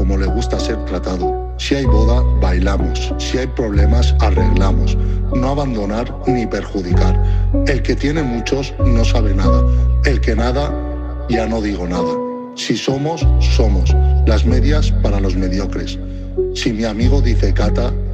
como le gusta ser tratado. Si hay boda, bailamos. Si hay problemas, arreglamos. No abandonar ni perjudicar. El que tiene muchos no sabe nada. El que nada, ya no digo nada. Si somos, somos. Las medias para los mediocres. Si mi amigo dice cata,